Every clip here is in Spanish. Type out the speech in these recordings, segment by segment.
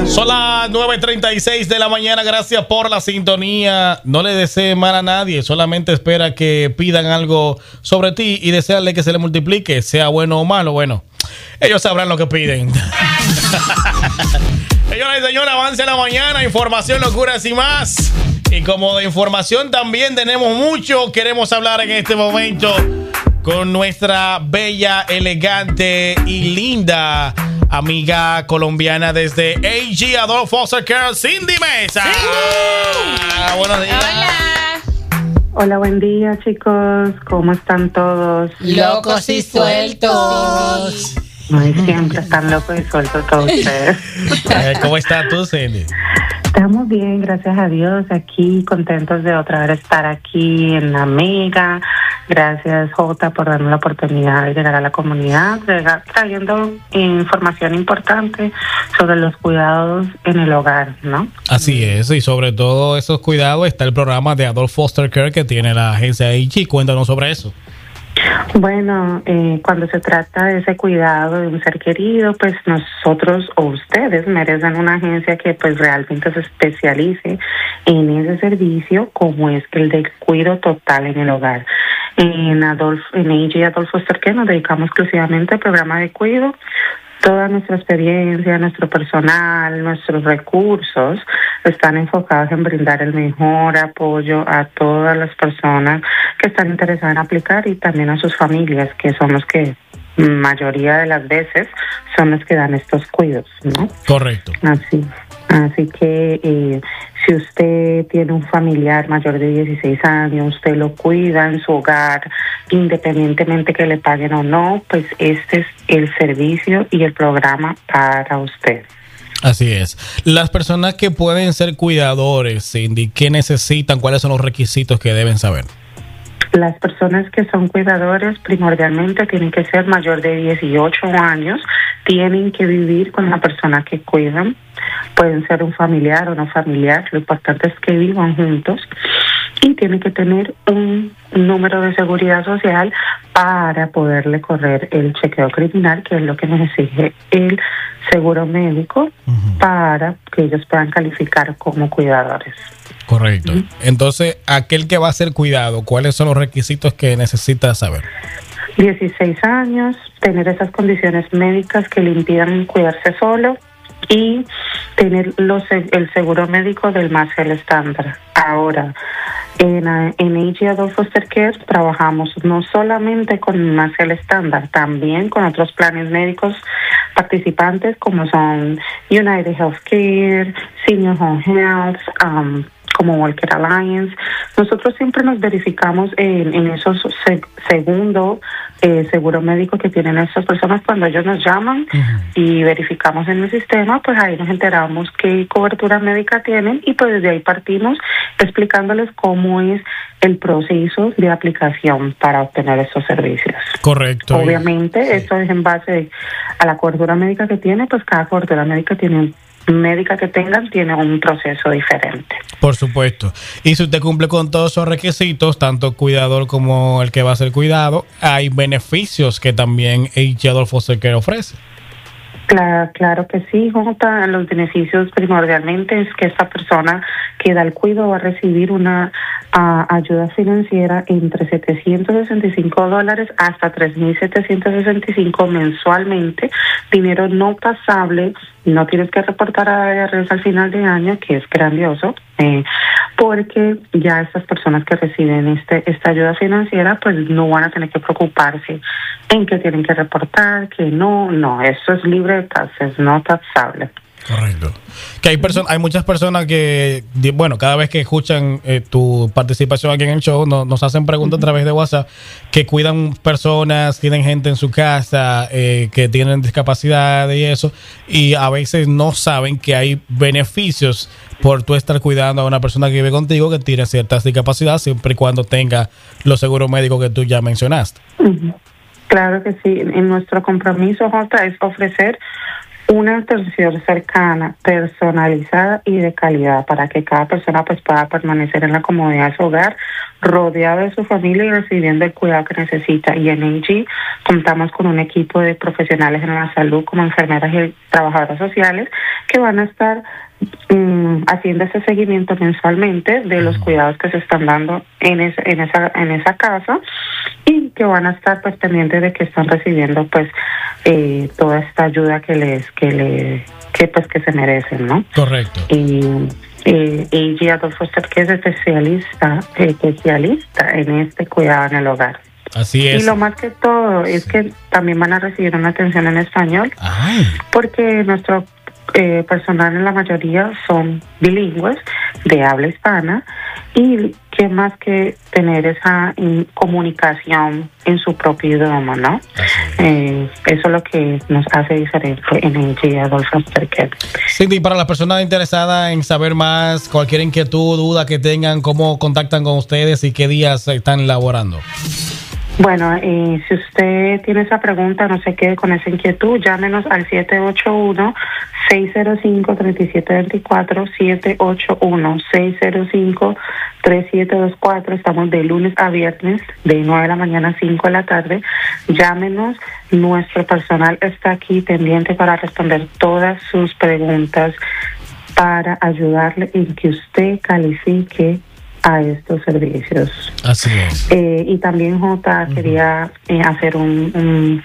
Son las 9:36 de la mañana. Gracias por la sintonía. No le desee mal a nadie. Solamente espera que pidan algo sobre ti y desearle que se le multiplique, sea bueno o malo. Bueno, ellos sabrán lo que piden. Señoras y señores, avance la mañana. Información, locuras y más. Y como de información también tenemos mucho, queremos hablar en este momento con nuestra bella, elegante y linda amiga colombiana desde AG Adult Foster Care, Cindy Mesa. Buenos días. Hola. Hola, buen día, chicos. ¿Cómo están todos? Locos y sueltos. Ay, siempre están locos y sueltos todos ustedes. ¿Cómo estás tú, Cindy? Estamos bien, gracias a Dios. Aquí contentos de otra vez estar aquí en la Mega. Gracias, Jota, por darnos la oportunidad de llegar a la comunidad, trayendo información importante sobre los cuidados en el hogar, ¿no? Así es, y sobre todo esos cuidados está el programa de Adult Foster Care que tiene la agencia AG. Cuéntanos sobre eso. Bueno, cuando se trata de ese cuidado de un ser querido, pues nosotros o ustedes merecen una agencia que pues realmente se especialice en ese servicio, como es el de cuidado total en el hogar. En AG Adult Foster Care nos dedicamos exclusivamente al programa de cuidado. Toda nuestra experiencia, nuestro personal, nuestros recursos están enfocados en brindar el mejor apoyo a todas las personas que están interesadas en aplicar y también a sus familias, que son los que mayoría de las veces son los que dan estos cuidados, ¿no? Correcto. Así que si usted tiene un familiar mayor de 16 años, usted lo cuida en su hogar, independientemente que le paguen o no, pues este es el servicio y el programa para usted. Así es. Las personas que pueden ser cuidadores, Cindy, ¿qué necesitan? ¿Cuáles son los requisitos que deben saber? Las personas que son cuidadores primordialmente tienen que ser mayor de 18 años, tienen que vivir con la persona que cuidan, pueden ser un familiar o no familiar, lo importante es que vivan juntos y tienen que tener un número de seguridad social para poderle correr el chequeo criminal, que es lo que nos exige el seguro médico para que ellos puedan calificar como cuidadores. Correcto. Entonces, aquel que va a ser cuidado, ¿cuáles son los requisitos que necesita saber? 16 años, tener esas condiciones médicas que le impidan cuidarse solo y tener el seguro médico del Marcel estándar. Ahora, en AG Adult Foster Care trabajamos no solamente con el Marcel estándar, también con otros planes médicos participantes como son United Healthcare, Senior Home Health, como Walker Alliance. Nosotros siempre nos verificamos en esos segundo seguro médico que tienen esas personas cuando ellos nos llaman y verificamos en el sistema, pues ahí nos enteramos qué cobertura médica tienen y pues desde ahí partimos explicándoles cómo es el proceso de aplicación para obtener estos servicios. Correcto. Obviamente, sí. Esto es en base a la cobertura médica que tiene, pues cada cobertura médica que tengan tiene un proceso diferente. Por supuesto. Y si usted cumple con todos esos requisitos, tanto cuidador como el que va a ser cuidado, hay beneficios que también AG Adult Foster Care ofrece. Claro que sí, Jota. Los beneficios primordialmente es que esta persona que da el cuidado va a recibir una ayuda financiera entre $765 hasta $3,765 mensualmente, dinero no tasable, no tienes que reportar a IRS al final de año, que es grandioso, porque ya estas personas que reciben esta ayuda financiera pues no van a tener que preocuparse en que tienen que reportar, que no, eso es libre de tasas, no tasable. Correcto. Que hay muchas personas que, bueno, cada vez que escuchan tu participación aquí en el show, nos hacen preguntas a través de WhatsApp, que cuidan personas, tienen gente en su casa, que tienen discapacidad y eso, y a veces no saben que hay beneficios por tú estar cuidando a una persona que vive contigo que tiene ciertas discapacidades, siempre y cuando tenga los seguros médicos que tú ya mencionaste. Claro que sí. En nuestro compromiso, Jota, es ofrecer una atención cercana, personalizada y de calidad para que cada persona pues pueda permanecer en la comodidad de su hogar, rodeado de su familia y recibiendo el cuidado que necesita. Y en AG contamos con un equipo de profesionales en la salud como enfermeras y trabajadoras sociales que van a estar haciendo ese seguimiento mensualmente de los cuidados que se están dando en esa casa, y que van a estar pues pendientes de que están recibiendo pues toda esta ayuda que se merecen, ¿no? Correcto. Y AG Adult Foster Care es especialista en este cuidado en el hogar. Así es. Y lo más que todo es que también van a recibir una atención en español. Ay. Porque nuestro personal en la mayoría son bilingües de habla hispana, y qué más que tener esa comunicación en su propio idioma, ¿no? Eso es lo que nos hace diferente en AG Adult Foster Care. Cindy, para las personas interesadas en saber más, cualquier inquietud, duda que tengan, ¿cómo contactan con ustedes y qué días están laborando? Bueno, si usted tiene esa pregunta, no se quede con esa inquietud, llámenos al 781-605-3724, 781-605-3724. Estamos de lunes a viernes, de 9 de la mañana a 5 de la tarde. Llámenos, nuestro personal está aquí pendiente para responder todas sus preguntas, para ayudarle en que usted califique a estos servicios. Así es. Y también Jota quería hacer un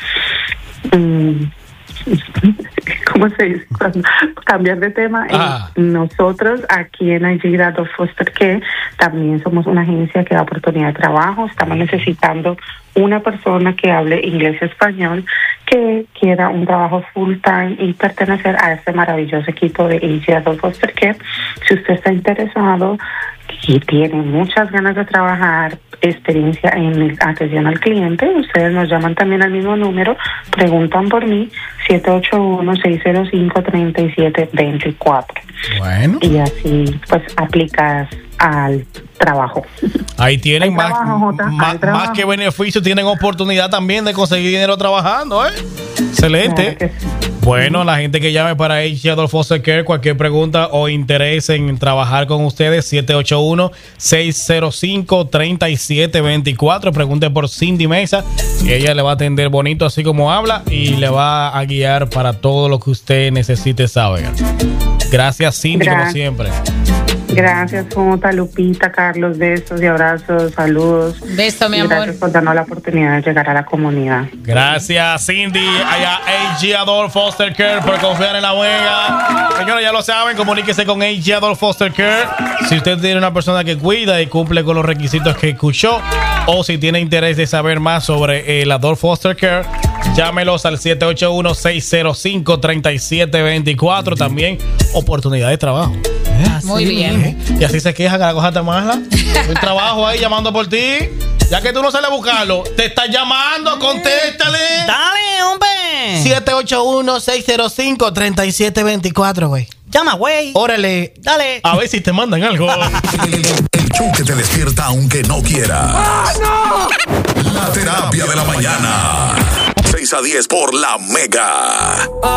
¿cómo se dice? Cambiar de tema. Nosotros aquí en AG Adult Foster Care también somos una agencia que da oportunidad de trabajo. Estamos necesitando una persona que hable inglés y español, que quiera un trabajo full time y pertenecer a este maravilloso equipo de AG Adult Foster Care. Si usted está interesado y tiene muchas ganas de trabajar, experiencia en atención al cliente, ustedes nos llaman también al mismo número, preguntan por mí, 781-605-3724. Bueno. Y así pues aplicas al trabajo. Ahí tienen más trabajo. que beneficio, tienen oportunidad también de conseguir dinero trabajando, ¿eh? Excelente. Claro que sí. Bueno, la gente que llame para AG Adult Foster Care, cualquier pregunta o interés en trabajar con ustedes, 781-605-3724. Pregunte por Cindy Mesa, y ella le va a atender bonito, así como habla, y le va a guiar para todo lo que usted necesite saber. Gracias, Cindy, como siempre. Gracias, Jota, Lupita, Carlos, besos y abrazos, saludos. Beso, mi amor. Gracias por darnos la oportunidad de llegar a la comunidad. Gracias, Cindy, allá AG Adult Foster Care, por confiar en la buena. Señores, ya lo saben, comuníquese con AG Adult Foster Care. Si usted tiene una persona que cuida y cumple con los requisitos que escuchó, o si tiene interés de saber más sobre el Adult Foster Care, llámelos al 781-605-3724. También oportunidad de trabajo. Muy bien. Y así se queja que la cosa te mala. Un trabajo ahí llamando por ti. Ya que tú no sales a buscarlo, te está llamando, contéstale. Dale, hombre. 781-605-3724, güey. Llama, güey. Órale. Dale. A ver si te mandan algo. El show que te despierta aunque no quiera. ¡No! La terapia de la mañana. 6 a 10 por La Mega.